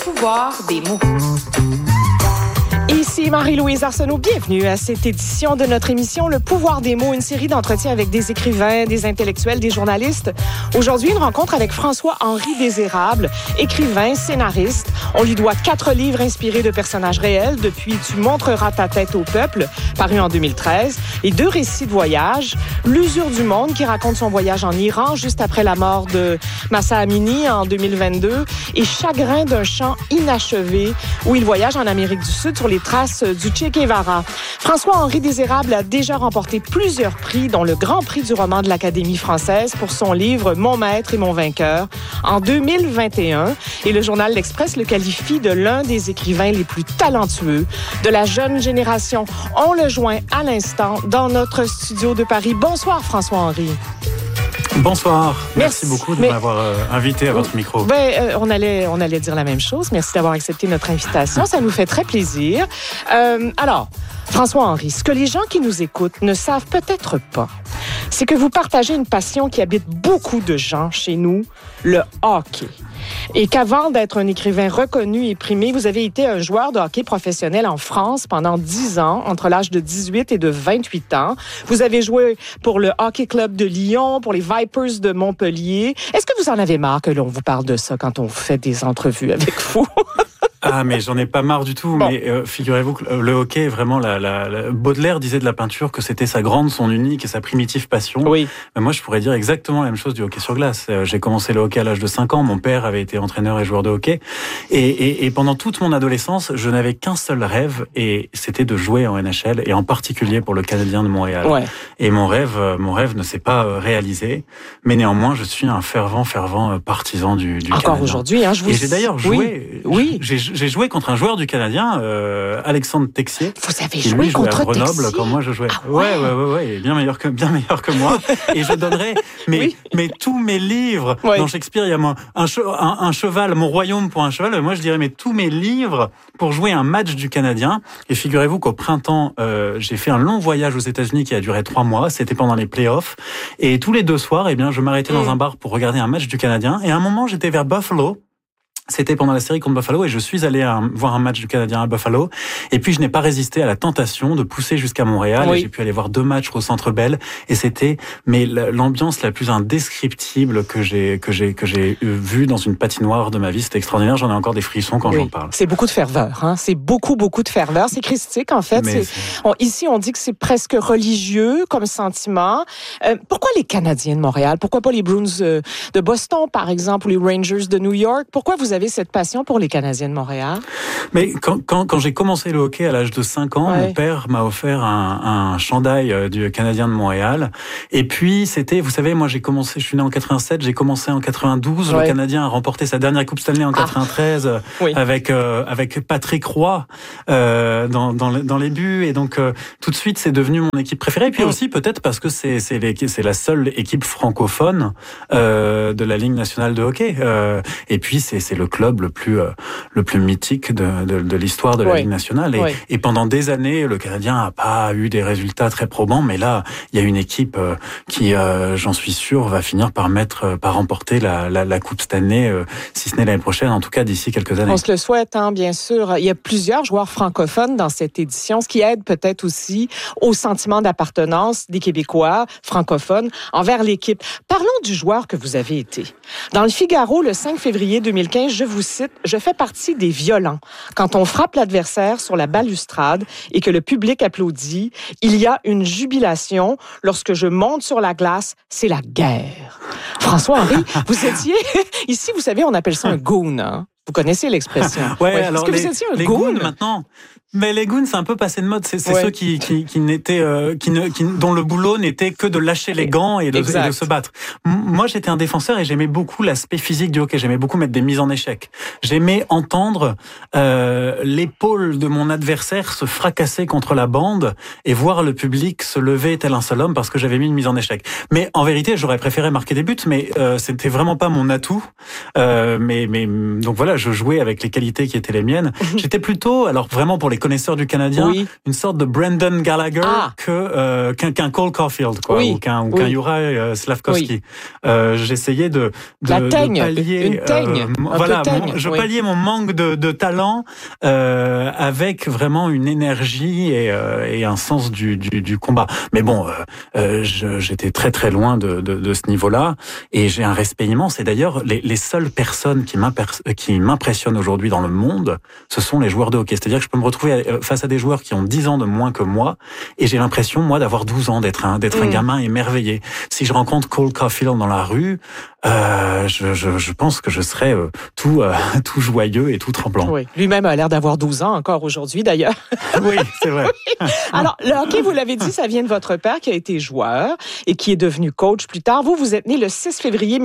pouvoir des mots. Ici Marie-Louise Arsenault, bienvenue à cette édition de notre émission Le pouvoir des mots, une série d'entretiens avec des écrivains, des intellectuels, des journalistes. Aujourd'hui, une rencontre avec François-Henri Désérable, écrivain, scénariste. On lui doit 4 livres inspirés de personnages réels, depuis Tu montreras ta tête au peuple, paru en 2013, et 2 récits de voyage, L'usure du monde, qui raconte son voyage en Iran juste après la mort de Mahsa Amini en 2022, et Chagrin d'un chant inachevé, où il voyage en Amérique du Sud sur les traces du Che Guevara. François-Henri Désérable a déjà remporté plusieurs prix, dont le Grand Prix du roman de l'Académie française pour son livre Mon maître et mon vainqueur en 2021. Et le journal L'Express le qualifie de l'un des écrivains les plus talentueux de la jeune génération. On le joint à l'instant dans notre studio de Paris. Bonsoir François-Henri. Bonsoir. Merci beaucoup de m'avoir invité à votre micro. On allait dire la même chose. Merci d'avoir accepté notre invitation. Ça nous fait très plaisir. Alors, François-Henri, ce que les gens qui nous écoutent ne savent peut-être pas, c'est que vous partagez une passion qui habite beaucoup de gens chez nous, le hockey. Et qu'avant d'être un écrivain reconnu et primé, vous avez été un joueur de hockey professionnel en France pendant 10 ans, entre l'âge de 18 et de 28 ans. Vous avez joué pour le Hockey Club de Lyon, pour les Vipers de Montpellier. Est-ce que vous en avez marre que l'on vous parle de ça quand on fait des entrevues avec vous? Ah, mais j'en ai pas marre du tout. Bon. Mais figurez-vous que le hockey est vraiment Baudelaire disait de la peinture que c'était sa grande, son unique et sa primitive passion. Oui. Mais moi, je pourrais dire exactement la même chose du hockey sur glace. J'ai commencé le hockey à l'âge de 5 ans. Mon père avait été entraîneur et joueur de hockey. Et pendant toute mon adolescence, je n'avais qu'un seul rêve, et c'était de jouer en NHL, et en particulier pour le Canadien de Montréal. Ouais. Et mon rêve ne s'est pas réalisé. Mais néanmoins, je suis un fervent partisan du Canadien. Encore aujourd'hui, hein, Et j'ai d'ailleurs joué. Oui. J'ai joué contre un joueur du Canadien, Alexandre Texier. Vous avez joué contre Texier? À Grenoble quand moi je jouais. Ah ouais. Bien meilleur que moi. Et je donnerais mais tous mes livres. Dans Shakespeare, il y a un cheval, mon royaume pour un cheval. Moi, je dirais tous mes livres pour jouer un match du Canadien. Et figurez-vous qu'au printemps, j'ai fait un long voyage aux États-Unis qui a duré 3 mois. C'était pendant les playoffs. Et tous les 2 soirs, je m'arrêtais dans un bar pour regarder un match du Canadien. Et à un moment, j'étais vers Buffalo. C'était pendant la série contre Buffalo, et je suis allé voir un match du Canadien à Buffalo. Et puis, je n'ai pas résisté à la tentation de pousser jusqu'à Montréal. Oui. Et j'ai pu aller voir 2 matchs au Centre Bell. Et c'était, l'ambiance la plus indescriptible que j'ai vue dans une patinoire de ma vie. C'était extraordinaire. J'en ai encore des frissons quand j'en parle. C'est beaucoup de ferveur, hein. C'est beaucoup de ferveur. C'est christique, en fait. Ici, on dit que c'est presque religieux comme sentiment. Pourquoi les Canadiens de Montréal? Pourquoi pas les Bruins de Boston, par exemple, ou les Rangers de New York? Pourquoi vous avez cette passion pour les Canadiens de Montréal? Mais quand j'ai commencé le hockey à l'âge de 5 ans, mon père m'a offert un chandail du Canadien de Montréal. Et puis, c'était, vous savez, moi je suis né en 87, j'ai commencé en 92. Le Canadien a remporté sa dernière Coupe Stanley en 93 avec Patrick Roy dans les buts. Et donc, tout de suite, c'est devenu mon équipe préférée. Et puis aussi, peut-être parce que c'est la seule équipe francophone de la Ligue nationale de hockey. Et puis, c'est le club le plus mythique de l'histoire de la Ligue nationale. Et pendant des années, le Canadien a pas eu des résultats très probants, mais là, il y a une équipe qui, j'en suis sûr, va finir par remporter la Coupe Stanley, si ce n'est l'année prochaine, en tout cas d'ici quelques années. On se le souhaite, hein, bien sûr. Il y a plusieurs joueurs francophones dans cette édition, ce qui aide peut-être aussi au sentiment d'appartenance des Québécois francophones envers l'équipe. Parlons du joueur que vous avez été. Dans le Figaro, le 5 février 2015, je vous cite, « Je fais partie des violents. Quand on frappe l'adversaire sur la balustrade et que le public applaudit, il y a une jubilation. Lorsque je monte sur la glace, c'est la guerre. » François-Henri, vous étiez... Ici, vous savez, on appelle ça un goon, hein? Vous connaissez l'expression. Alors est-ce que vous étiez un goon maintenant? Mais les goons, c'est un peu passé de mode. C'est ceux qui dont le boulot n'était que de lâcher les gants et de se battre. Moi, j'étais un défenseur et j'aimais beaucoup l'aspect physique du hockey. J'aimais beaucoup mettre des mises en échec. J'aimais entendre l'épaule de mon adversaire se fracasser contre la bande et voir le public se lever tel un seul homme parce que j'avais mis une mise en échec. Mais en vérité, j'aurais préféré marquer des buts, mais c'était vraiment pas mon atout. Donc voilà, voilà, je jouais avec les qualités qui étaient les miennes. J'étais plutôt, alors vraiment pour les connaisseurs du Canadien, une sorte de Brendan Gallagher qu'un Cole Caulfield, quoi, ou qu'un Juraj Slafkovský. J'essayais de pallier, je palliais mon manque de talent avec vraiment une énergie et un sens du combat. Mais bon, j'étais très très loin de ce niveau-là, et j'ai un respect immense. Et d'ailleurs, les seules personnes qui m'impressionnent aujourd'hui dans le monde, ce sont les joueurs de hockey. C'est-à-dire que je peux me retrouver face à des joueurs qui ont 10 ans de moins que moi, et j'ai l'impression, moi, d'avoir 12 ans, d'être un gamin émerveillé. Si je rencontre Cole Caulfield dans la rue, je pense que je serais tout joyeux et tout tremblant. Oui, lui-même a l'air d'avoir 12 ans encore aujourd'hui, d'ailleurs. Oui, c'est vrai. Alors, le hockey, vous l'avez dit, ça vient de votre père qui a été joueur et qui est devenu coach plus tard. Vous êtes né le 6 février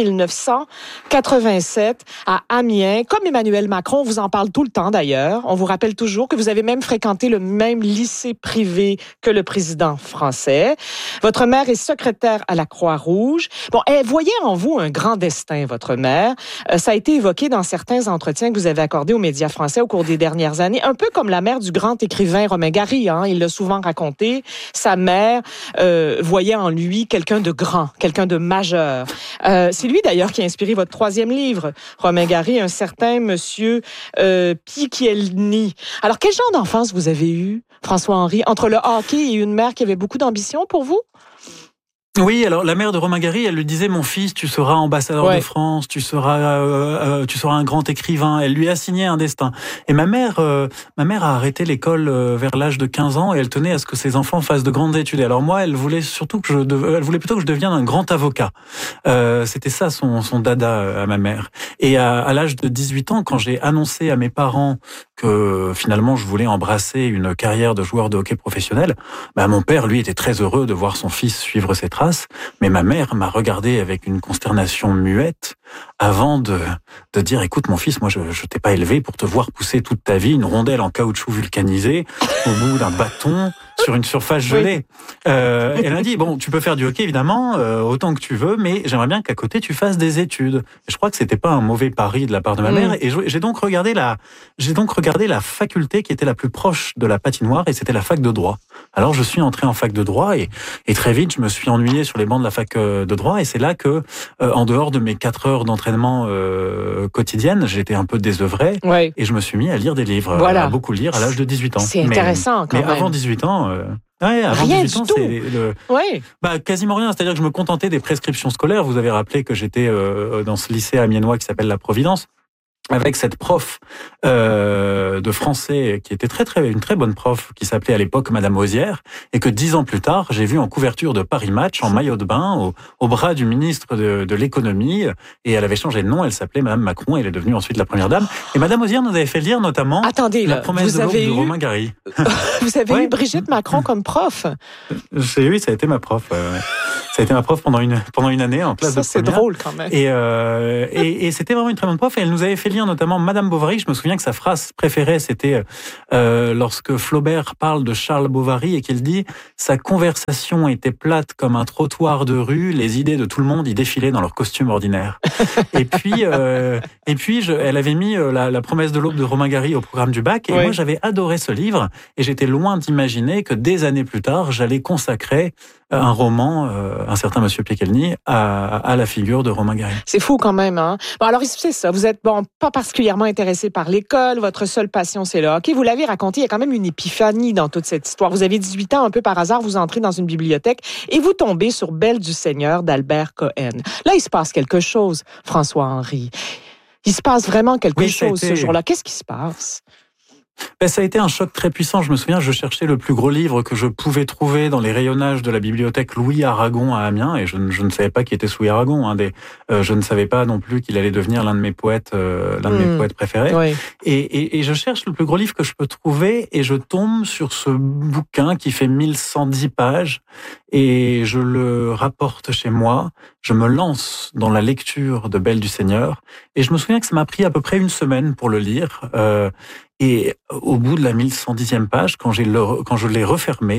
1987 à Amiens. Comme Emmanuel Macron, on vous en parle tout le temps d'ailleurs. On vous rappelle toujours que vous avez même fréquenté le même lycée privé que le président français. Votre mère est secrétaire à la Croix-Rouge. Bon, elle voyait en vous un grand destin, votre mère. Ça a été évoqué dans certains entretiens que vous avez accordés aux médias français au cours des dernières années, un peu comme la mère du grand écrivain Romain Gary. Il l'a souvent raconté. Sa mère voyait en lui quelqu'un de grand, quelqu'un de majeur. C'est lui d'ailleurs qui a inspiré votre 3e livre, Romain Gary, un certain monsieur Piccielni. Alors, quel genre d'enfance vous avez eu, François-Henri, entre le hockey et une mère qui avait beaucoup d'ambition pour vous? Oui, alors la mère de Romain Gary, elle lui disait: mon fils, tu seras ambassadeur de France, tu seras un grand écrivain. Elle lui assignait un destin. Et ma mère a arrêté l'école vers l'âge de 15 ans, et elle tenait à ce que ses enfants fassent de grandes études. Et alors moi, elle voulait plutôt que je devienne un grand avocat. C'était ça son dada à ma mère. Et à l'âge de 18 ans, quand j'ai annoncé à mes parents que finalement je voulais embrasser une carrière de joueur de hockey professionnel, mon père, lui, était très heureux de voir son fils suivre ses traces. Mais ma mère m'a regardé avec une consternation muette avant de dire: écoute mon fils, moi je t'ai pas élevé pour te voir pousser toute ta vie une rondelle en caoutchouc vulcanisé au bout d'un bâton sur une surface gelée. Elle a dit: bon, tu peux faire du hockey évidemment autant que tu veux, mais j'aimerais bien qu'à côté tu fasses des études. Et je crois que c'était pas un mauvais pari de la part de ma mère, et j'ai donc regardé la faculté qui était la plus proche de la patinoire, et c'était la fac de droit. Alors je suis entré en fac de droit, et très vite je me suis ennuyé sur les bancs de la fac de droit, et c'est là que, en dehors de mes 4 heures d'entraînement quotidiennes, j'étais un peu désœuvré, et je me suis mis à lire des livres, à beaucoup lire à l'âge de 18 ans. C'est intéressant quand même. Mais avant 18 ans... avant rien 18 ans, c'est quasiment rien. C'est-à-dire que je me contentais des prescriptions scolaires. Vous avez rappelé que j'étais dans ce lycée amiénois qui s'appelle la Providence, avec cette prof de français qui était une très bonne prof, qui s'appelait à l'époque Madame Osière, et que 10 ans plus tard, j'ai vu en couverture de Paris Match, en maillot de bain, au bras du ministre de l'économie, et elle avait changé de nom, elle s'appelait Madame Macron, et elle est devenue ensuite la première dame. Et Madame Osière nous avait fait lire notamment La promesse de l'aube de Romain Gary. Vous avez eu Brigitte Macron comme prof? Oui, ça a été ma prof. Ça a été ma prof pendant une année en classe de première. C'est drôle quand même. Et c'était vraiment une très bonne prof, et elle nous avait fait lire notamment Madame Bovary. Je me souviens que sa phrase préférée, c'était lorsque Flaubert parle de Charles Bovary et qu'il dit: sa conversation était plate comme un trottoir de rue, les idées de tout le monde y défilaient dans leur costume ordinaire. Et puis elle avait mis la promesse de l'aube de Romain Gary au programme du bac, et moi j'avais adoré ce livre, et j'étais loin d'imaginer que des années plus tard, j'allais consacrer un roman, un certain monsieur Piccielni, à la figure de Romain Gary. C'est fou quand même, hein? Bon, alors, c'est ça. Vous êtes, pas particulièrement intéressé par l'école. Votre seule passion, c'est le hockey. Vous l'avez raconté, il y a quand même une épiphanie dans toute cette histoire. Vous avez 18 ans, un peu par hasard, vous entrez dans une bibliothèque et vous tombez sur Belle du Seigneur d'Albert Cohen. Là, il se passe quelque chose, François-Henri. Il se passe vraiment quelque chose ce jour-là. Qu'est-ce qui se passe? Ça a été un choc très puissant. Je me souviens, je cherchais le plus gros livre que je pouvais trouver dans les rayonnages de la bibliothèque Louis Aragon à Amiens, et je ne savais pas qui était Louis Aragon. Je ne savais pas non plus qu'il allait devenir l'un de mes poètes préférés. Oui. Et je cherche le plus gros livre que je peux trouver, et je tombe sur ce bouquin qui fait 1110 pages, et je le rapporte chez moi. Je me lance dans la lecture de Belle du Seigneur, et je me souviens que ça m'a pris à peu près une semaine pour le lire. Et au bout de la 1110e page, quand je l'ai refermé,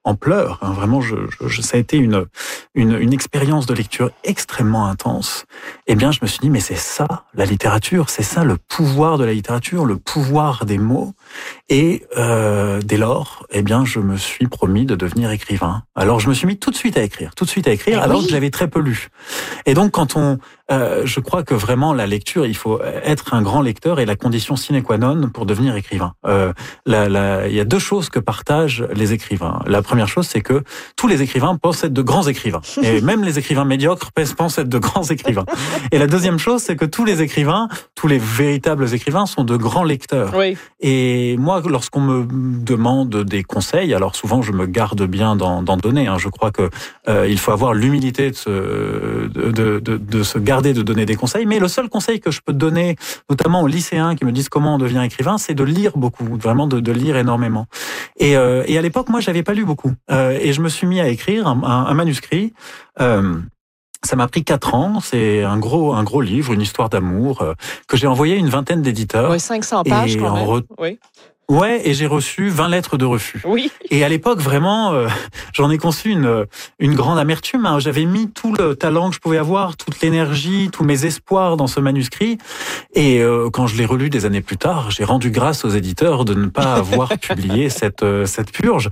en pleurs. Hein. Vraiment, ça a été une expérience de lecture extrêmement intense. Eh bien, je me suis dit, mais c'est ça, la littérature, c'est ça le pouvoir de la littérature, le pouvoir des mots. Et dès lors, eh bien, je me suis promis de devenir écrivain. Alors, je me suis mis tout de suite à écrire, alors que j'avais très peu lu. Et donc, je crois que vraiment la lecture, il faut être un grand lecteur et la condition sine qua non pour devenir écrivain. Il y a deux choses que partagent les écrivains. La première chose, c'est que tous les écrivains pensent être de grands écrivains. Et même les écrivains médiocres pensent être de grands écrivains. Et la deuxième chose, c'est que tous les écrivains, tous les véritables écrivains sont de grands lecteurs. Oui. Et moi, lorsqu'on me demande des conseils, alors souvent je me garde bien d'en donner. Hein. Je crois que il faut avoir l'humilité de se garder de donner des conseils. Mais le seul conseil que je peux donner, notamment aux lycéens qui me disent comment on devient écrivain, c'est de lire beaucoup, vraiment de lire énormément. Et à l'époque, moi, j'avais pas lu beaucoup. Et je me suis mis à écrire un manuscrit. Ça m'a pris 4 ans. C'est un gros livre, une histoire d'amour que j'ai envoyé à une vingtaine d'éditeurs. Oui, 500 pages quand même. Oui. Ouais, et j'ai reçu 20 lettres de refus. Oui. Et à l'époque, vraiment, j'en ai conçu une grande amertume. Hein. J'avais mis tout le talent que je pouvais avoir, toute l'énergie, tous mes espoirs dans ce manuscrit. Et quand je l'ai relu des années plus tard, j'ai rendu grâce aux éditeurs de ne pas avoir publié cette purge.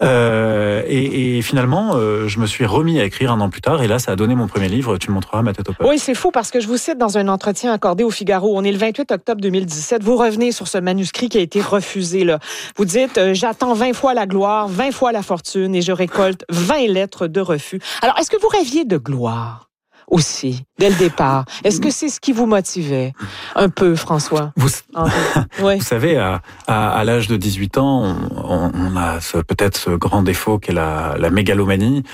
Et finalement, je me suis remis à écrire 1 an plus tard. Et là, ça a donné mon premier livre. Tu me montreras ma tête au peuple. Oui, c'est fou parce que je vous cite dans un entretien accordé au Figaro. On est le 28 octobre 2017. Vous revenez sur ce manuscrit qui a été refusé. Là. Vous dites, j'attends 20 fois la gloire, 20 fois la fortune et je récolte 20 lettres de refus. Alors, est-ce que vous rêviez de gloire aussi, dès le départ? Est-ce que c'est ce qui vous motivait un peu, François? Vous ouais. savez, à l'âge de 18 ans, on a peut-être ce grand défaut qu'est la mégalomanie,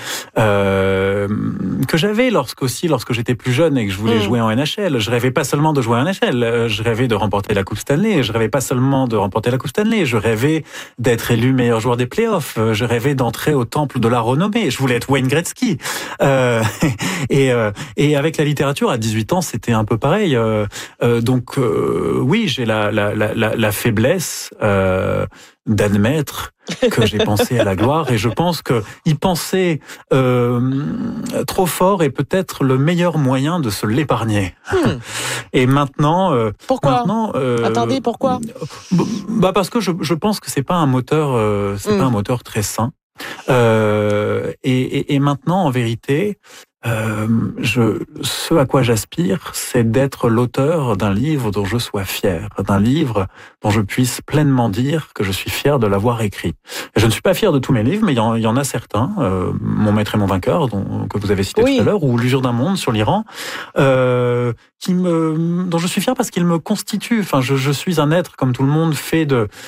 que j'avais lorsque j'étais plus jeune et que je voulais jouer en NHL. Je rêvais pas seulement de jouer en NHL, je rêvais de remporter la Coupe Stanley. Je rêvais pas seulement de remporter la Coupe Stanley, je rêvais d'être élu meilleur joueur des playoffs. Je rêvais d'entrer au temple de la renommée. Je voulais être Wayne Gretzky. Et avec la littérature, à 18 ans, c'était un peu pareil. Donc, oui, j'ai la faiblesse d'admettre que j'ai pensé à la gloire, et je pense que y penser trop fort est peut-être le meilleur moyen de se l'épargner. Et maintenant, pourquoi attendez, pourquoi? Parce que je pense que c'est pas un moteur, pas un moteur très sain. Et maintenant, en vérité, ce à quoi j'aspire, c'est d'être l'auteur d'un livre dont je sois fier, d'un livre dont je puisse pleinement dire que je suis fier de l'avoir écrit. Et je ne suis pas fier de tous mes livres, mais il y en a certains, Mon maître et mon vainqueur, que vous avez cité tout à l'heure, ou L'usure d'un monde sur l'Iran, dont je suis fier parce qu'il me constitue. Enfin, je suis un être comme tout le monde, fait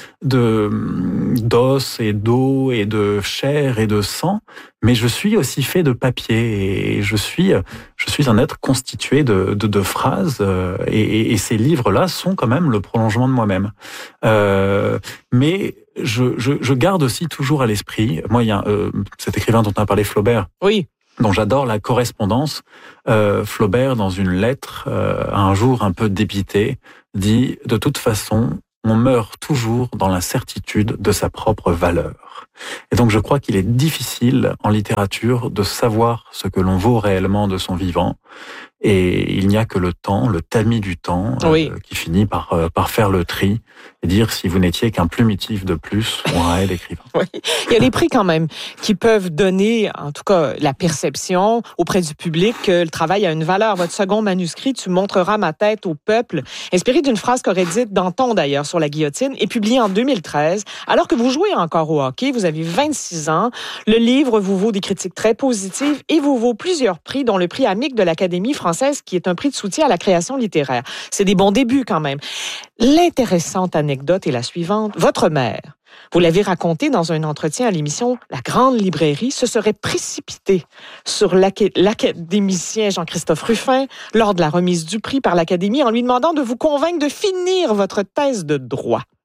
d'os et d'eau et de chair et de sang, mais je suis aussi fait de papier, et je suis un être constitué de phrases, et ces livres-là sont quand même le prolongement de moi-même. Mais je garde aussi toujours à l'esprit, moi, il y a cet écrivain dont on a parlé, Flaubert. Oui. Dont j'adore la correspondance. Flaubert, dans une lettre, un jour un peu dépité, dit « De toute façon, on meurt toujours dans l'incertitude de sa propre valeur ». Et donc je crois qu'il est difficile en littérature de savoir ce que l'on vaut réellement de son vivant. Et il n'y a que le temps, le tamis du temps, qui finit par faire le tri et dire si vous n'étiez qu'un plumitif de plus ou un réel écrivain. Oui. Il y a des prix quand même qui peuvent donner, en tout cas, la perception auprès du public que le travail a une valeur. Votre second manuscrit, Tu montreras ma tête au peuple, inspiré d'une phrase qu'aurait dite Danton d'ailleurs sur la guillotine, est publié en 2013. Alors que vous jouez encore au hockey, vous avez 26 ans. Le livre vous vaut des critiques très positives et vous vaut plusieurs prix, dont le prix Amique de l'Académie française, qui est un prix de soutien à la création littéraire. C'est des bons débuts quand même. L'intéressante anecdote est la suivante. Votre mère, vous l'avez raconté dans un entretien à l'émission La Grande Librairie, se serait précipitée sur l'académicien Jean-Christophe Ruffin lors de la remise du prix par l'Académie en lui demandant de vous convaincre de finir votre thèse de droit.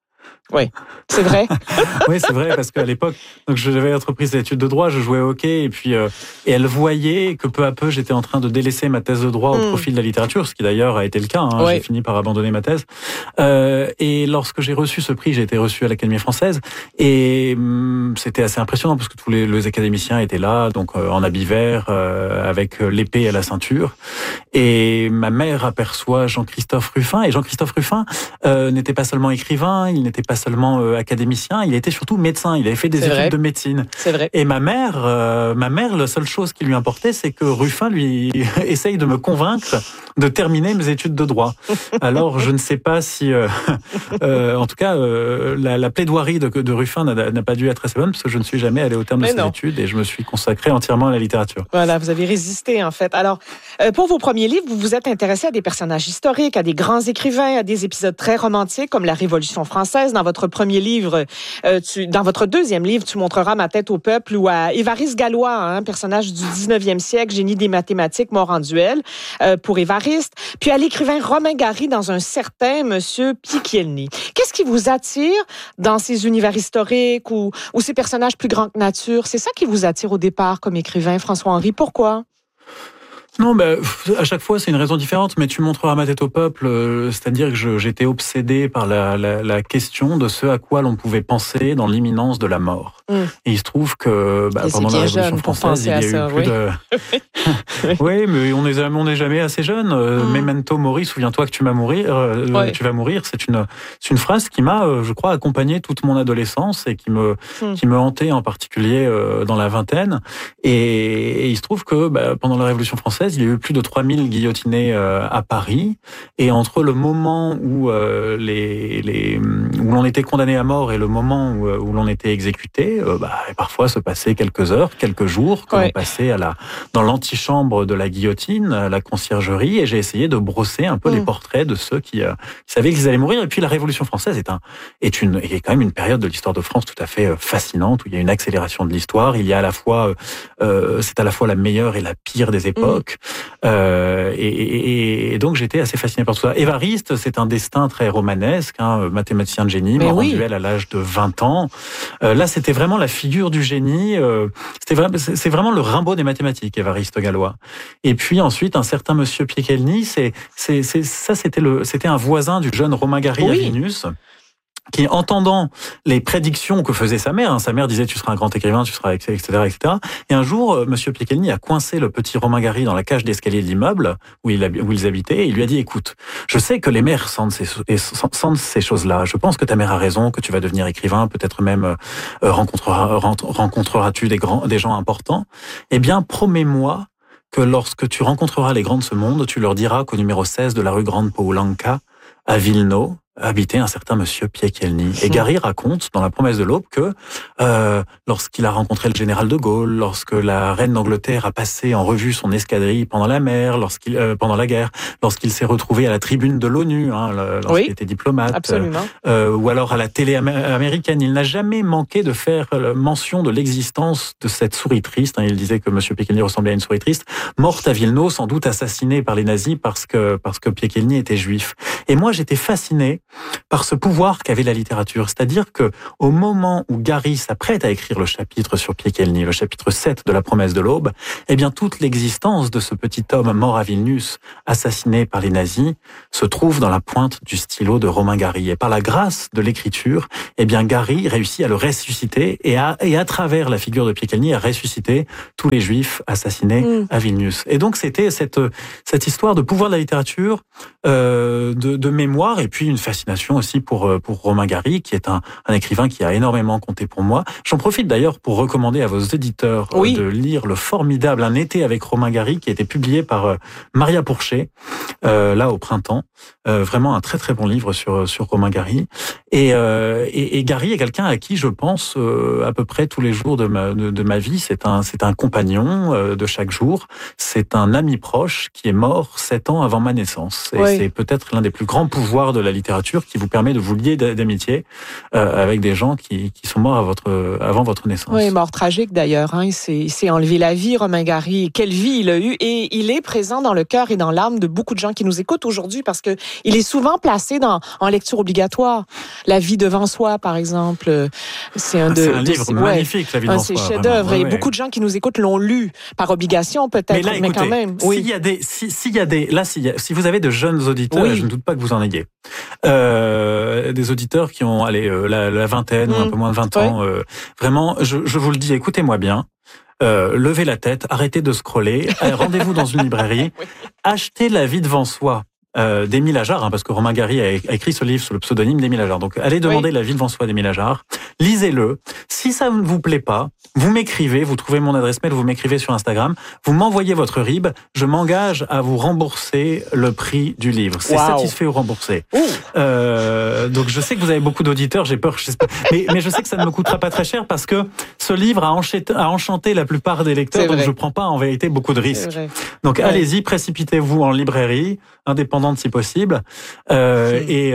Oui, c'est vrai. Oui, c'est vrai, parce qu'à l'époque, donc j'avais entrepris des études de droit, je jouais au hockey, et puis et elle voyait que peu à peu, j'étais en train de délaisser ma thèse de droit au profit de la littérature, ce qui d'ailleurs a été le cas. Oui. J'ai fini par abandonner ma thèse. Et lorsque j'ai reçu ce prix, j'ai été reçu à l'Académie française, et c'était assez impressionnant parce que tous les académiciens étaient là, donc en habit vert, avec l'épée à la ceinture. Et ma mère aperçoit Jean-Christophe Rufin, et Jean-Christophe Rufin n'était pas seulement écrivain, il n'était pas seulement académicien, il était surtout médecin. Il avait fait des études de médecine. C'est vrai. Et ma mère, la seule chose qui lui importait, c'est que Rufin lui essaye de me convaincre de terminer mes études de droit. Alors, je ne sais pas si, en tout cas, la plaidoirie de Rufin n'a pas dû être assez bonne, parce que je ne suis jamais allé au terme de ces études et je me suis consacré entièrement à la littérature. Voilà, vous avez résisté, en fait. Alors, pour vos premiers livres, vous vous êtes intéressé à des personnages historiques, à des grands écrivains, à des épisodes très romantiques, comme la Révolution française. Dans votre premier livre, dans votre deuxième livre, Tu montreras ma tête au peuple, ou à Évariste Galois, personnage du 19e siècle, génie des mathématiques, mort en duel, pour Évariste. Puis à l'écrivain Romain Gary dans Un certain Monsieur Picchielni. Qu'est-ce qui vous attire dans ces univers historiques ou ces personnages plus grands que nature? C'est ça qui vous attire au départ comme écrivain, François-Henri. Pourquoi? Non, à chaque fois, c'est une raison différente, mais Tu montreras ma tête au peuple, c'est-à-dire que j'étais obsédé par la question de ce à quoi l'on pouvait penser dans l'imminence de la mort. Et il se trouve que pendant la Révolution française, il y a eu plus de... Oui, mais on n'est jamais assez jeune. Memento mori, souviens-toi que tu vas mourir. C'est une phrase qui m'a, je crois, accompagné toute mon adolescence et qui me hantait en particulier dans la vingtaine. Et il se trouve que pendant la Révolution française, il y a eu plus de 3000 guillotinés à Paris. Et entre le moment où où l'on était condamné à mort et le moment où l'on était exécuté, parfois se passaient quelques heures, quelques jours, que l'on passait dans l'antichambre de la guillotine, à la conciergerie, et j'ai essayé de brosser un peu les portraits de ceux qui savaient qu'ils allaient mourir. Et puis la Révolution française est quand même une période de l'histoire de France tout à fait fascinante, où il y a une accélération de l'histoire. Il y a c'est à la fois la meilleure et la pire des époques. Et donc j'étais assez fasciné par tout ça. Évariste, c'est un destin très romanesque, mathématicien de génie, mort en duel à l'âge de 20 ans. Là, c'était vraiment la figure du génie. C'est vraiment le Rimbaud des mathématiques, Évariste Galois. Et puis ensuite, un certain Monsieur Picchielni, c'était un voisin du jeune Romain Gary à Vilnius, qui, entendant les prédictions que faisait sa mère disait tu seras un grand écrivain, tu seras etc. Et un jour, Monsieur Picchielni a coincé le petit Romain Gary dans la cage d'escalier de l'immeuble où ils habitaient, et il lui a dit écoute, je sais que les mères sentent ces choses-là. Je pense que ta mère a raison, que tu vas devenir écrivain, peut-être même rencontreras-tu des gens importants. Eh bien, promets-moi que lorsque tu rencontreras les grands de ce monde, tu leur diras qu'au numéro 16 de la rue Grande Poulenka, à Vilno, habitait un certain Monsieur Picchielni. Et Gary raconte dans La promesse de l'aube que lorsqu'il a rencontré le général de Gaulle, lorsque la reine d'Angleterre a passé en revue son escadrille pendant la mer, pendant la guerre, lorsqu'il s'est retrouvé à la tribune de l'ONU, lorsqu'il était diplomate, ou alors à la télé américaine, il n'a jamais manqué de faire mention de l'existence de cette souris triste. Il disait que Monsieur Picchielni ressemblait à une souris triste, morte à Vilno, sans doute assassinée par les nazis parce que Picchielni était juif. Et moi, j'étais fasciné par ce pouvoir qu'avait la littérature. C'est-à-dire que au moment où Gary s'apprête à écrire le chapitre sur Picchielni, le chapitre 7 de La promesse de l'aube, eh bien, toute l'existence de ce petit homme mort à Vilnius, assassiné par les nazis, se trouve dans la pointe du stylo de Romain Gary. Et par la grâce de l'écriture, eh bien, Gary réussit à le ressusciter et à travers la figure de Picchielni, à ressusciter tous les juifs assassinés à Vilnius. Et donc, c'était cette histoire de pouvoir de la littérature, de mémoire, et puis une fascination aussi pour Romain Gary, qui est un écrivain qui a énormément compté pour moi. J'en profite d'ailleurs pour recommander à vos éditeurs de lire le formidable Un été avec Romain Gary, qui a été publié par Maria Pourchet, là au printemps. Vraiment un très très bon livre sur Romain Gary. Et Gary est quelqu'un à qui je pense à peu près tous les jours de ma vie. C'est un compagnon de chaque jour. C'est un ami proche qui est mort 7 ans avant ma naissance. Et c'est peut-être l'un des plus grands pouvoirs de la littérature littérature qui vous permet de vous lier d'amitié avec des gens qui sont morts avant votre naissance. Oui, mort tragique d'ailleurs. Hein. Il s'est enlevé la vie, Romain Gary. Quelle vie il a eue. Et il est présent dans le cœur et dans l'âme de beaucoup de gens qui nous écoutent aujourd'hui parce que il est souvent placé en lecture obligatoire. La vie devant soi, par exemple. C'est un livre magnifique, La vie devant soi. C'est chef-d'œuvre. Et beaucoup de gens qui nous écoutent l'ont lu par obligation, peut-être, mais, là, écoutez, quand même. Oui. Si vous avez de jeunes auditeurs, et je ne doute pas que vous en ayez, des auditeurs qui ont la vingtaine ou un peu moins de 20 ans, vraiment, je vous le dis, écoutez-moi bien. Levez la tête, arrêtez de scroller, rendez-vous dans une librairie, achetez La vie devant soi d'Émile Ajar, parce que Romain Gary a écrit ce livre sous le pseudonyme d'Émile Ajar. Donc allez demander La vie devant soi d'Émile Ajar, lisez-le. Si ça ne vous plaît pas, vous m'écrivez, vous trouvez mon adresse mail, vous m'écrivez sur Instagram, vous m'envoyez votre RIB, je m'engage à vous rembourser le prix du livre. C'est satisfait ou remboursé. Donc je sais que vous avez beaucoup d'auditeurs, j'ai peur, mais je sais que ça ne me coûtera pas très cher parce que ce livre a enchanté la plupart des lecteurs, donc je ne prends pas en vérité beaucoup de risques. Donc allez-y, précipitez-vous en librairie, indépendante si possible, et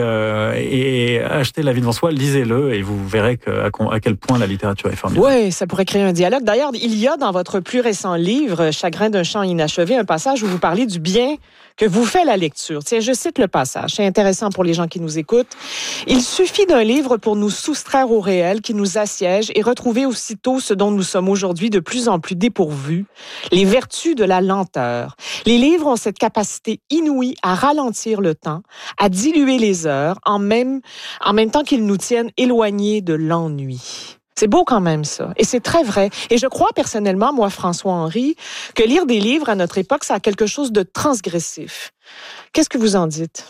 achetez La vie devant soi, lisez-le et vous verrez à quel point la littérature est formidable. Oui, ça pourrait créer un dialogue. D'ailleurs, il y a dans votre plus récent livre, Chagrin d'un chant inachevé, un passage où vous parlez du bien que vous fait la lecture. Tiens, je cite le passage. C'est intéressant pour les gens qui nous écoutent. Il suffit d'un livre pour nous soustraire au réel qui nous assiège et retrouver aussitôt ce dont nous sommes aujourd'hui de plus en plus dépourvus, les vertus de la lenteur. Les livres ont cette capacité inouïe à ralentir le temps, à diluer les heures, en même temps qu'ils nous tiennent éloignés de l'ennui. C'est beau quand même, ça. Et c'est très vrai. Et je crois personnellement, moi, François-Henri, que lire des livres à notre époque, ça a quelque chose de transgressif. Qu'est-ce que vous en dites?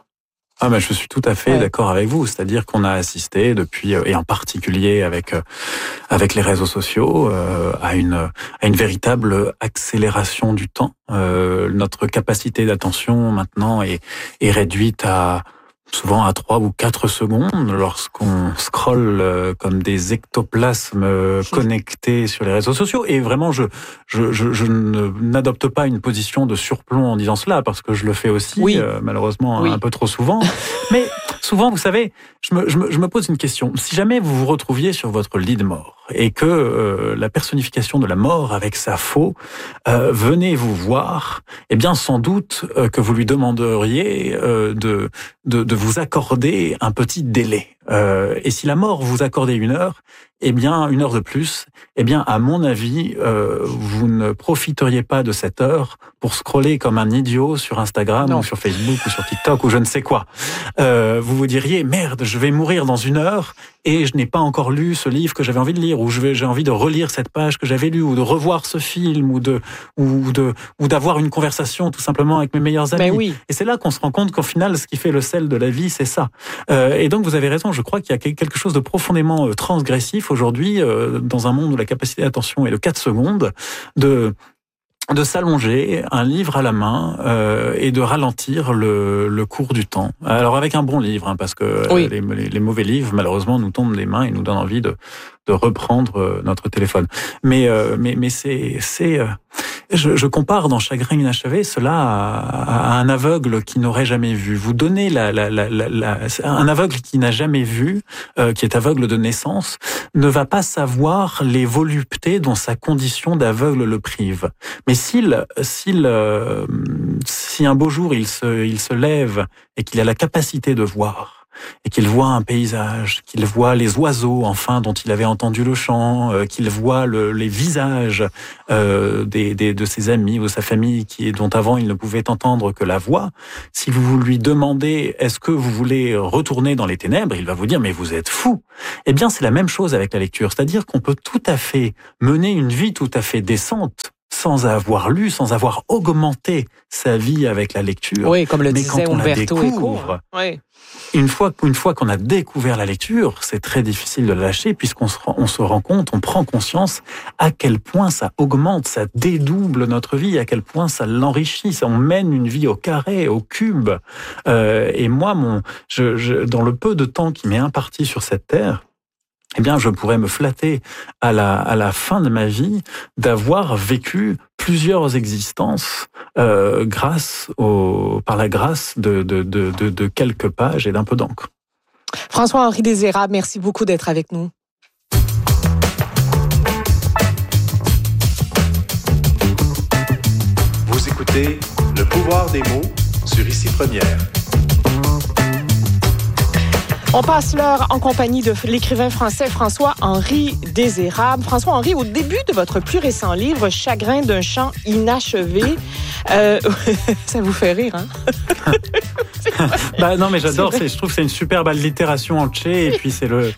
Je suis tout à fait d'accord avec vous. C'est-à-dire qu'on a assisté depuis, et en particulier avec les réseaux sociaux, à une véritable accélération du temps. Notre capacité d'attention maintenant est réduite souvent à 3 ou 4 secondes lorsqu'on scrolle comme des ectoplasmes connectés sur les réseaux sociaux. Et vraiment, je n'adopte pas une position de surplomb en disant cela, parce que je le fais aussi, malheureusement, un peu trop souvent. Mais souvent, vous savez, je me pose une question. Si jamais vous vous retrouviez sur votre lit de mort et que la personnification de la mort avec sa faux venait vous voir, eh bien, sans doute que vous lui demanderiez de vous accorder un petit délai. Et si la mort vous accordait 1 heure, eh bien, 1 heure de plus, eh bien, à mon avis, vous ne profiteriez pas de cette heure pour scroller comme un idiot sur Instagram ou sur Facebook ou sur TikTok ou je ne sais quoi. Vous vous diriez, merde, je vais mourir dans 1 heure et je n'ai pas encore lu ce livre que j'avais envie de lire, ou j'ai envie de relire cette page que j'avais lue, ou de revoir ce film, ou d'avoir une conversation tout simplement avec mes meilleurs amis. Et c'est là qu'on se rend compte qu'au final, ce qui fait le sel de la vie, c'est ça. Et donc, vous avez raison, je crois qu'il y a quelque chose de profondément transgressif aujourd'hui, dans un monde où la capacité d'attention est de 4 secondes, de s'allonger, un livre à la main, et de ralentir le cours du temps. Alors avec un bon livre, parce que les mauvais livres, malheureusement, nous tombent des mains et nous donnent envie de reprendre notre téléphone. Mais je compare dans Chagrin inachevé cela à un aveugle qui n'aurait jamais vu. Vous donnez un aveugle qui n'a jamais vu, qui est aveugle de naissance, ne va pas savoir les voluptés dont sa condition d'aveugle le prive. Mais si un beau jour il se lève et qu'il a la capacité de voir, et qu'il voit un paysage, qu'il voit les oiseaux, enfin, dont il avait entendu le chant, qu'il voit les visages de ses amis ou de sa famille dont avant il ne pouvait entendre que la voix, si vous lui demandez « est-ce que vous voulez retourner dans les ténèbres ?» il va vous dire « mais vous êtes fou !» Eh bien, c'est la même chose avec la lecture, c'est-à-dire qu'on peut tout à fait mener une vie tout à fait décente, sans avoir lu, sans avoir augmenté sa vie avec la lecture. Oui, comme le disait quand on Umberto la découvre, Eco. une fois qu'on a découvert la lecture, c'est très difficile de la lâcher puisqu'on se rend compte, on prend conscience à quel point ça augmente, ça dédouble notre vie, à quel point ça l'enrichit, on mène une vie au carré, au cube. Et moi, dans le peu de temps qui m'est imparti sur cette terre, eh bien, je pourrais me flatter à la fin de ma vie d'avoir vécu plusieurs existences par la grâce de quelques pages et d'un peu d'encre. François-Henri Désérable, merci beaucoup d'être avec nous. Vous écoutez Le pouvoir des mots sur Ici Première. On passe l'heure en compagnie de l'écrivain français François-Henri Désérable. François-Henri, au début de votre plus récent livre, Chagrin d'un chant inachevé, ça vous fait rire, hein? Non, mais j'adore. Je trouve que c'est une superbe allitération en tché, et puis c'est le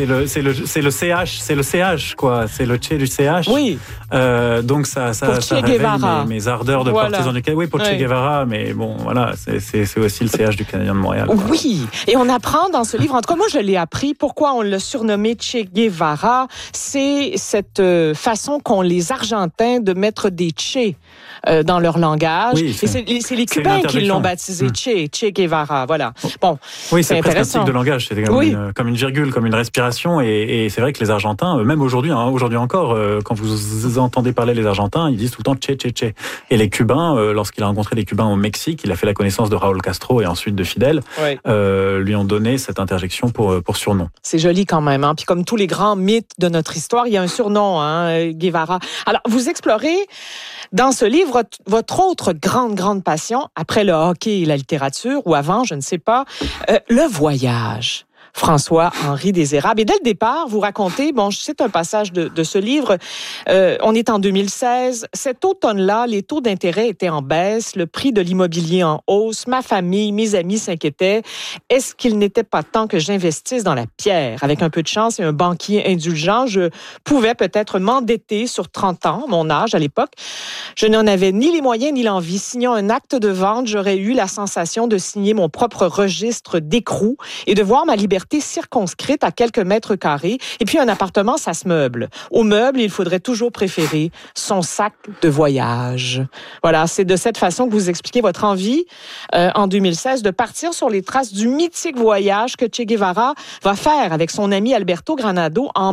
CH, quoi. C'est le tché du CH. Oui. Donc ça réveille mes ardeurs de partisan du Canada. Oui, pour Che Guevara, mais bon, voilà, c'est aussi le CH du Canadien de Montréal. Quoi. Oui. Et on apprend dans ce livre, en tout cas, moi, je l'ai appris. Pourquoi on l'a surnommé Che Guevara? C'est cette façon qu'ont les Argentins de mettre des Che dans leur langage. Oui, et c'est les Cubains qui l'ont baptisé Che Guevara. Voilà. Bon, oui, c'est presque un type de langage. C'est comme une virgule, comme une respiration. Et c'est vrai que les Argentins, même aujourd'hui encore, quand vous entendez parler les Argentins, ils disent tout le temps Che, Che, Che. Et les Cubains, lorsqu'il a rencontré les Cubains au Mexique, il a fait la connaissance de Raúl Castro et ensuite de Fidel, lui ont donné cette interjection pour surnom. C'est joli quand même. Hein? Puis comme tous les grands mythes de notre histoire, il y a un surnom, hein, Guevara. Alors, vous explorez dans ce livre votre autre grande passion, après le hockey et la littérature, ou avant, je ne sais pas, le voyage. François-Henri Désérable. Et dès le départ, vous racontez, bon, je cite un passage de ce livre, on est en 2016, cet automne-là, les taux d'intérêt étaient en baisse, le prix de l'immobilier en hausse, ma famille, mes amis s'inquiétaient. Est-ce qu'il n'était pas temps que j'investisse dans la pierre? Avec un peu de chance et un banquier indulgent, je pouvais peut-être m'endetter sur 30 ans, mon âge à l'époque. Je n'en avais ni les moyens ni l'envie. Signant un acte de vente, j'aurais eu la sensation de signer mon propre registre d'écrou et de voir ma liberté circonscrite à quelques mètres carrés. Et puis, un appartement, ça se meuble. Au meuble, il faudrait toujours préférer son sac de voyage. Voilà, c'est de cette façon que vous expliquez votre envie, en 2016, de partir sur les traces du mythique voyage que Che Guevara va faire avec son ami Alberto Granado en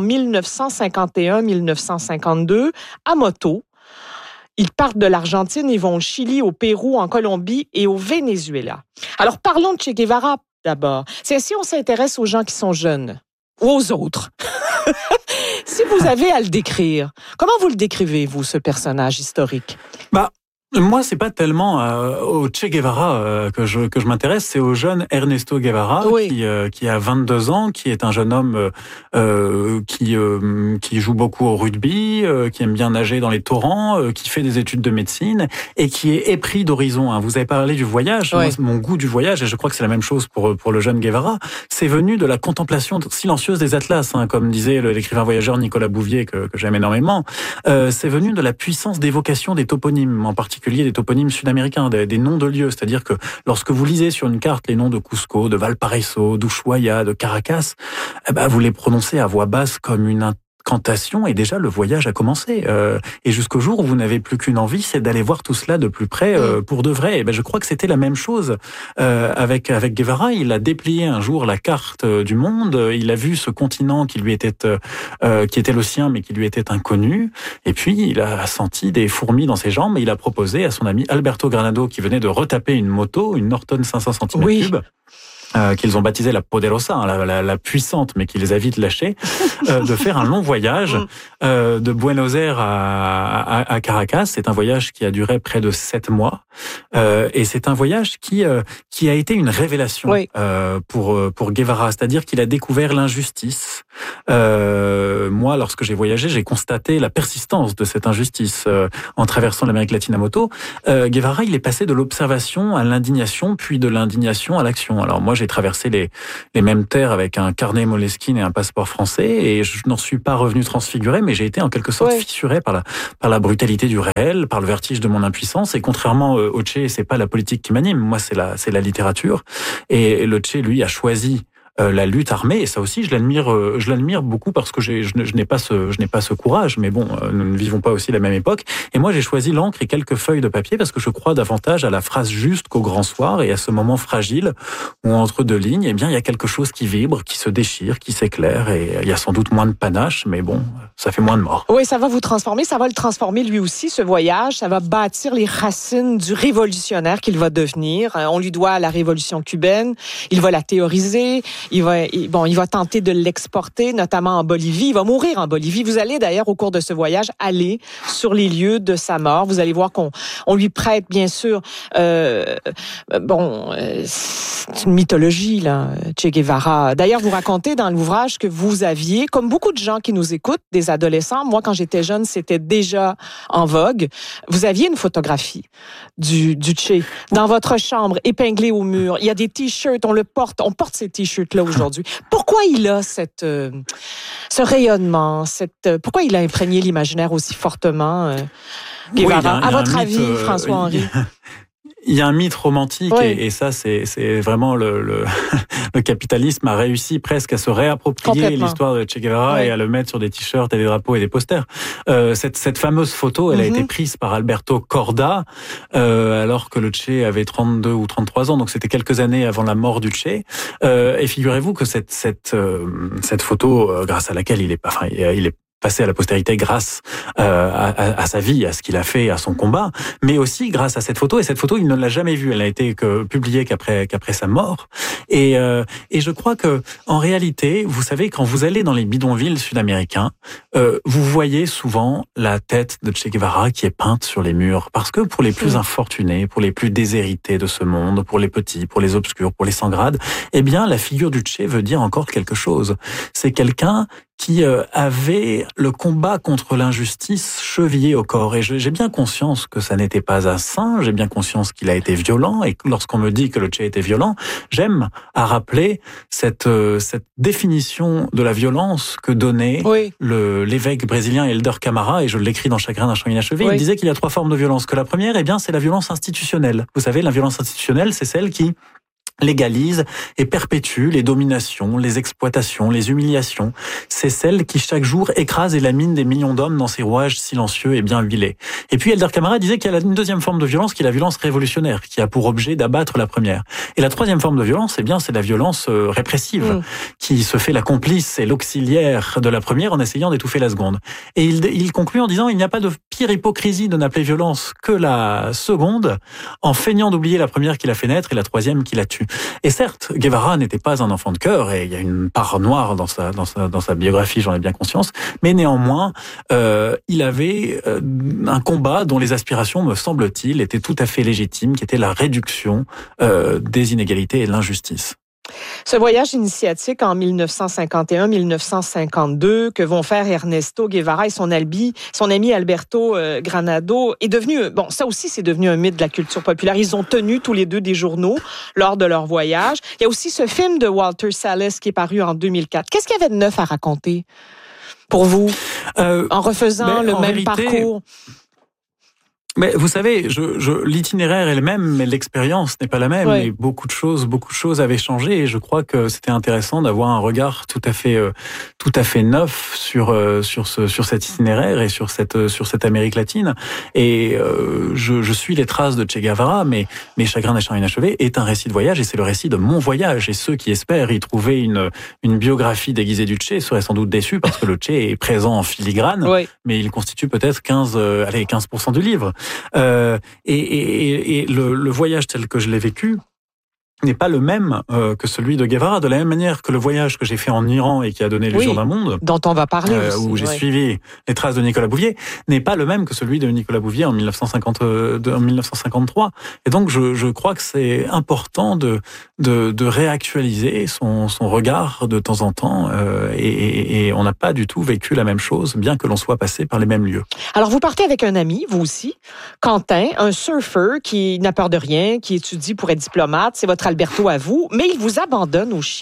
1951-1952 à moto. Ils partent de l'Argentine, ils vont au Chili, au Pérou, en Colombie et au Venezuela. Alors, parlons de Che Guevara d'abord. C'est ainsi on s'intéresse aux gens qui sont jeunes ou aux autres. Si vous avez à le décrire, comment vous le décrivez, vous, ce personnage historique? Moi, c'est pas tellement au Che Guevara que je m'intéresse, c'est au jeune Ernesto Guevara qui a 22 ans, qui est un jeune homme qui joue beaucoup au rugby, qui aime bien nager dans les torrents, qui fait des études de médecine et qui est épris d'horizon. Hein. Vous avez parlé du voyage, moi, mon goût du voyage, et je crois que c'est la même chose pour le jeune Guevara. C'est venu de la contemplation silencieuse des atlas, hein, comme disait l'écrivain voyageur Nicolas Bouvier que j'aime énormément. C'est venu de la puissance d'évocation des toponymes, en particulier des toponymes sud-américains, des noms de lieux. C'est-à-dire que lorsque vous lisez sur une carte les noms de Cusco, de Valparaiso, d'Ushuaia, de Caracas, vous les prononcez à voix basse comme une incantation et déjà le voyage a commencé. Et jusqu'au jour où vous n'avez plus qu'une envie, c'est d'aller voir tout cela de plus près pour de vrai. Et je crois que c'était la même chose avec Guevara. Il a déplié un jour la carte du monde. Il a vu ce continent qui lui était qui était le sien, mais qui lui était inconnu. Et puis il a senti des fourmis dans ses jambes. Et il a proposé à son ami Alberto Granado, qui venait de retaper une moto, une Norton 500 cm3. Qu'ils ont baptisé la Poderosa, hein, la puissante, mais qui les a vite lâchés, de faire un long voyage de Buenos Aires à Caracas. C'est un voyage qui a duré près de 7 mois, et c'est un voyage qui a été une révélation pour Guevara, c'est-à-dire qu'il a découvert l'injustice. Moi, lorsque j'ai voyagé, j'ai constaté la persistance de cette injustice en traversant l'Amérique latine à moto. Guevara, il est passé de l'observation à l'indignation, puis de l'indignation à l'action. Alors moi, j'ai traversé les mêmes terres avec un carnet Moleskine et un passeport français, et je n'en suis pas revenu transfiguré, mais j'ai été en quelque sorte fissuré par la brutalité du réel, par le vertige de mon impuissance. Et contrairement au Che, c'est pas la politique qui m'anime, moi c'est la littérature. Et le Che, lui, a choisi la lutte armée. Et ça aussi, je l'admire beaucoup parce que je n'ai pas ce courage. Mais bon, nous ne vivons pas aussi la même époque. Et moi, j'ai choisi l'encre et quelques feuilles de papier parce que je crois davantage à la phrase juste qu'au grand soir et à ce moment fragile où entre deux lignes, eh bien, il y a quelque chose qui vibre, qui se déchire, qui s'éclaire. Et il y a sans doute moins de panache, mais bon, ça fait moins de morts. Oui, ça va vous transformer, ça va le transformer lui aussi, ce voyage. Ça va bâtir les racines du révolutionnaire qu'il va devenir. On lui doit la révolution cubaine. Il va la théoriser. Il va tenter de l'exporter, notamment en Bolivie. Il va mourir en Bolivie. Vous allez d'ailleurs, au cours de ce voyage, aller sur les lieux de sa mort. Vous allez voir qu'on lui prête, bien sûr, c'est une mythologie, là, Che Guevara. D'ailleurs, vous racontez dans l'ouvrage que vous aviez, comme beaucoup de gens qui nous écoutent, des adolescents, moi, quand j'étais jeune, c'était déjà en vogue, vous aviez une photographie du Che dans votre chambre, épinglée au mur. Il y a des t-shirts, on porte ces t-shirts-là aujourd'hui. Pourquoi il a ce rayonnement, pourquoi il a imprégné l'imaginaire aussi fortement, Guevara? À votre avis, François-Henri? Il y a un mythe romantique et ça, c'est vraiment le capitalisme a réussi presque à se réapproprier l'histoire de Che Guevara et à le mettre sur des t-shirts et des drapeaux et des posters. Cette fameuse photo, elle a été prise par Alberto Corda alors que le Che avait 32 ou 33 ans, donc c'était quelques années avant la mort du Che. Et figurez-vous que cette photo, grâce à laquelle il est passé à la postérité grâce à sa vie, à ce qu'il a fait, à son combat, mais aussi grâce à cette photo. Et cette photo, il ne l'a jamais vue. Elle n'a été publiée qu'après sa mort. Et je crois que, en réalité, vous savez, quand vous allez dans les bidonvilles sud-américains, vous voyez souvent la tête de Che Guevara qui est peinte sur les murs. Parce que pour les plus infortunés, pour les plus déshérités de ce monde, pour les petits, pour les obscurs, pour les sans grade, eh bien, la figure du Che veut dire encore quelque chose. C'est quelqu'un qui avait le combat contre l'injustice chevillé au corps. Et j'ai bien conscience que ça n'était pas un saint, j'ai bien conscience qu'il a été violent, et lorsqu'on me dit que le Che était violent, j'aime à rappeler cette définition de la violence que donnait l'évêque brésilien Helder Camara, et je l'écris dans Chagrin d'un chant inachevé. Il disait qu'il y a 3 formes de violence. Que la première, eh bien, c'est la violence institutionnelle. Vous savez, la violence institutionnelle, c'est celle qui légalise et perpétue les dominations, les exploitations, les humiliations. C'est celle qui chaque jour écrase et lamine des millions d'hommes dans ses rouages silencieux et bien huilés. Et puis Helder Camara disait qu'il y a une deuxième forme de violence qui est la violence révolutionnaire, qui a pour objet d'abattre la première. Et la troisième forme de violence, eh bien, c'est la violence répressive, qui se fait la complice et l'auxiliaire de la première en essayant d'étouffer la seconde. Et il conclut en disant: il n'y a pas de pire hypocrisie de n'appeler violence que la seconde, en feignant d'oublier la première qui l'a fait naître et la troisième qui la tue. Et certes, Guevara n'était pas un enfant de cœur, et il y a une part noire dans sa biographie, j'en ai bien conscience, mais néanmoins, il avait un combat dont les aspirations, me semble-t-il, étaient tout à fait légitimes, qui était la réduction des inégalités et de l'injustice. Ce voyage initiatique en 1951-1952 que vont faire Ernesto Guevara et son ami Alberto Granado est devenu, ça aussi c'est devenu un mythe de la culture populaire. Ils ont tenu tous les deux des journaux lors de leur voyage. Il y a aussi ce film de Walter Salles qui est paru en 2004. Qu'est-ce qu'il y avait de neuf à raconter pour vous en refaisant le même parcours? Mais vous savez, l'itinéraire est le même, mais l'expérience n'est pas la même. Et beaucoup de choses avaient changé. Et je crois que c'était intéressant d'avoir un regard tout à fait neuf sur cet itinéraire et sur cette Amérique latine. Et je suis les traces de Che Guevara, mais Chagrin d'un chant inachevé est un récit de voyage, et c'est le récit de mon voyage. Et ceux qui espèrent y trouver une biographie déguisée du Che seraient sans doute déçus, parce que le Che est présent en filigrane, mais il constitue peut-être 15% du livre. Et le voyage tel que je l'ai vécu n'est pas le même que celui de Guevara, de la même manière que le voyage que j'ai fait en Iran et qui a donné l'usure d'un monde, dont on va parler aussi, où j'ai suivi les traces de Nicolas Bouvier, n'est pas le même que celui de Nicolas Bouvier en 1953. Et donc je crois que c'est important de réactualiser son regard de temps en temps, et on n'a pas du tout vécu la même chose, bien que l'on soit passé par les mêmes lieux. Alors vous partez avec un ami, vous aussi, Quentin, un surfeur qui n'a peur de rien, qui étudie pour être diplomate. C'est votre Alberto à vous, mais il vous abandonne au Chili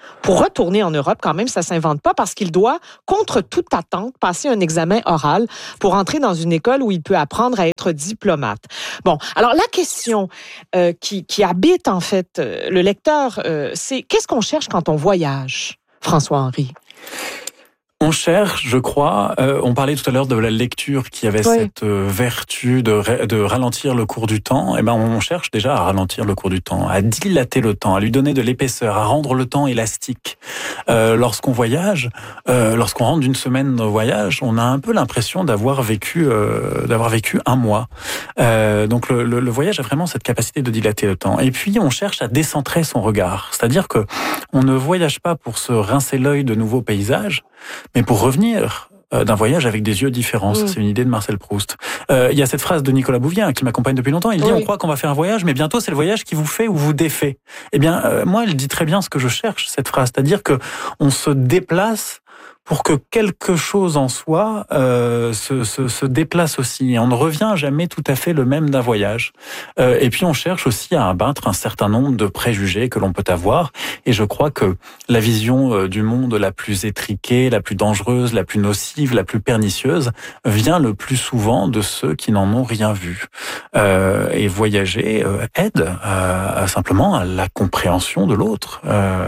pour retourner en Europe. Quand même, ça s'invente pas parce qu'il doit, contre toute attente, passer un examen oral pour entrer dans une école où il peut apprendre à être diplomate. Bon, alors la question qui habite en fait le lecteur, c'est qu'est-ce qu'on cherche quand on voyage, François-Henri? On cherche, je crois, on parlait tout à l'heure de la lecture qui avait cette vertu de ralentir le cours du temps. Eh ben, on cherche déjà à ralentir le cours du temps, à dilater le temps, à lui donner de l'épaisseur, à rendre le temps élastique. Lorsqu'on voyage, lorsqu'on rentre d'une semaine de voyage, on a un peu l'impression d'avoir vécu un mois. Donc le voyage a vraiment cette capacité de dilater le temps. Et puis on cherche à décentrer son regard, c'est-à-dire que on ne voyage pas pour se rincer l'œil de nouveaux paysages, mais pour revenir d'un voyage avec des yeux différents. C'est une idée de Marcel Proust. Il y a cette phrase de Nicolas Bouvier qui m'accompagne depuis longtemps. Il dit on croit qu'on va faire un voyage, mais bientôt c'est le voyage qui vous fait ou vous défait. Eh bien, moi, elle dit très bien ce que je cherche, cette phrase. C'est-à-dire que on se déplace pour que quelque chose en soi se déplace aussi. Et on ne revient jamais tout à fait le même d'un voyage. Et puis on cherche aussi à abattre un certain nombre de préjugés que l'on peut avoir. Et je crois que la vision du monde la plus étriquée, la plus dangereuse, la plus nocive, la plus pernicieuse vient le plus souvent de ceux qui n'en ont rien vu. Et voyager aide simplement à la compréhension de l'autre.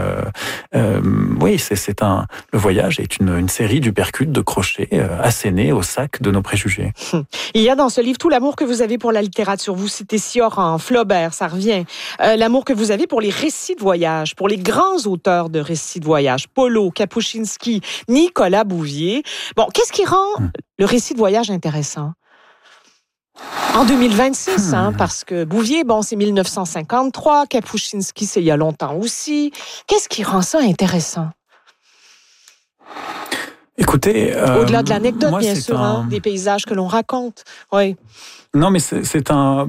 Oui, le voyage est une série d'uppercuts, de crochets assénés au sac de nos préjugés. Il y a dans ce livre tout l'amour que vous avez pour la littérature. Vous citez Sioran, Flaubert, ça revient. L'amour que vous avez pour les récits de voyage, pour les grands auteurs de récits de voyage. Polo, Kapuscinski, Nicolas Bouvier. Bon, qu'est-ce qui rend le récit de voyage intéressant? En 2026, parce que Bouvier, c'est 1953, Kapuscinski, c'est il y a longtemps aussi. Qu'est-ce qui rend ça intéressant? Écoutez, au-delà de l'anecdote, bien sûr, des paysages que l'on raconte. Oui. Non, mais c'est un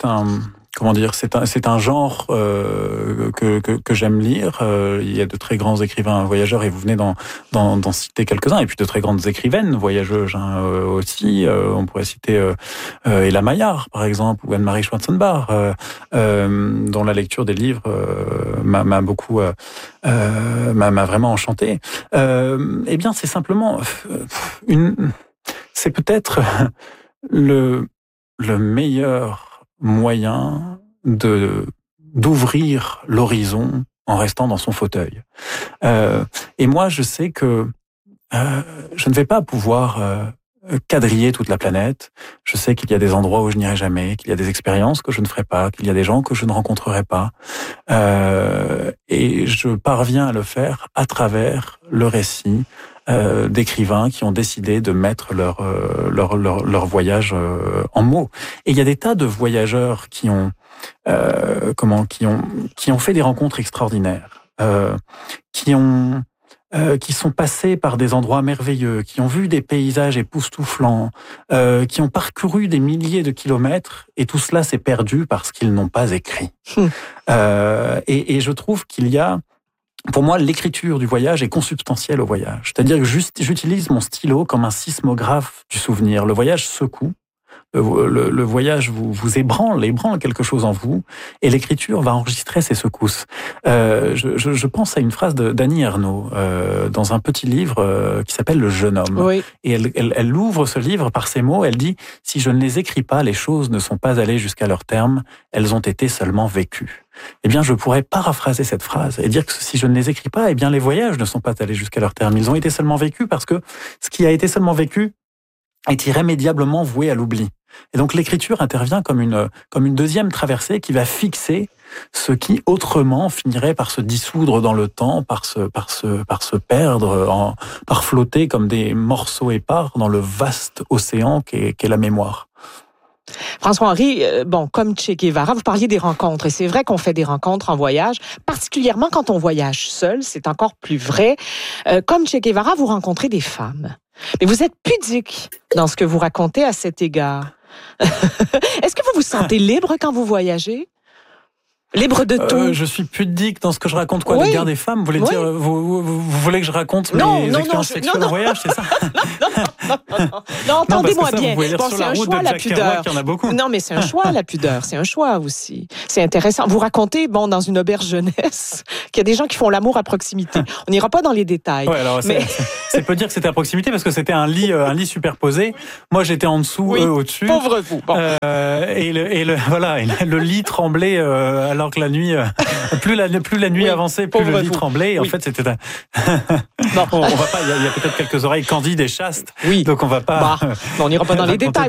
genre que j'aime lire. Il y a de très grands écrivains voyageurs et vous venez d'en citer quelques-uns, et puis de très grandes écrivaines voyageuses aussi. On pourrait citer Ella Maillard, par exemple, ou Anne-Marie Schwarzenbach, dont la lecture des livres m'a vraiment enchanté. Eh bien, c'est simplement c'est peut-être le meilleur moyen d'ouvrir l'horizon en restant dans son fauteuil. Et moi, je sais que je ne vais pas pouvoir quadriller toute la planète. Je sais qu'il y a des endroits où je n'irai jamais, qu'il y a des expériences que je ne ferai pas, qu'il y a des gens que je ne rencontrerai pas. Et je parviens à le faire à travers le récit d'écrivains qui ont décidé de mettre leur voyage en mots. Et il y a des tas de voyageurs qui ont fait des rencontres extraordinaires, qui sont passés par des endroits merveilleux, qui ont vu des paysages époustouflants, qui ont parcouru des milliers de kilomètres, et tout cela s'est perdu parce qu'ils n'ont pas écrit. Et je trouve qu'il y a, pour moi, l'écriture du voyage est consubstantielle au voyage. C'est-à-dire que j'utilise mon stylo comme un sismographe du souvenir. Le voyage secoue. Le voyage vous ébranle quelque chose en vous, et l'écriture va enregistrer ces secousses. Je pense à une phrase d'Annie Ernaux dans un petit livre qui s'appelle Le jeune homme. Oui. Et elle ouvre ce livre par ces mots. Elle dit: si je ne les écris pas, les choses ne sont pas allées jusqu'à leur terme, elles ont été seulement vécues. Eh bien, je pourrais paraphraser cette phrase et dire que si je ne les écris pas, eh bien, les voyages ne sont pas allés jusqu'à leur terme. Ils ont été seulement vécus parce que ce qui a été seulement vécu est irrémédiablement voué à l'oubli. Et donc l'écriture intervient comme une deuxième traversée qui va fixer ce qui autrement finirait par se dissoudre dans le temps, par se perdre, par flotter comme des morceaux épars dans le vaste océan qu'est la mémoire. François-Henri, comme Che Guevara, vous parliez des rencontres, et c'est vrai qu'on fait des rencontres en voyage, particulièrement quand on voyage seul, c'est encore plus vrai. Comme Che Guevara, vous rencontrez des femmes. Mais vous êtes pudique dans ce que vous racontez à cet égard. Est-ce que vous vous sentez libre quand vous voyagez? Libre de tout. Je suis pudique dans ce que je raconte, quoi, la guerre des femmes. Vous voulez dire, vous voulez que je raconte mes expériences sexuelles en voyage, c'est ça? Non, entendez-moi bien. Bon, c'est un choix, la pudeur. Il y en a beaucoup. Non, mais c'est un choix, la pudeur. C'est un choix aussi. C'est intéressant. Vous racontez, dans une auberge jeunesse, qu'il y a des gens qui font l'amour à proximité. On n'ira pas dans les détails. Ouais, alors, c'est peut dire que c'était à proximité parce que c'était un lit superposé. Moi, j'étais en dessous, eux au-dessus. Pauvre vous. Bon. Et le lit tremblait, alors que la nuit, plus la nuit avançait, plus le lit tremblait. Et en fait, c'était on va pas, il y a peut-être quelques oreilles candides et chastes. Oui. Donc on va pas. On n'ira pas dans les détails.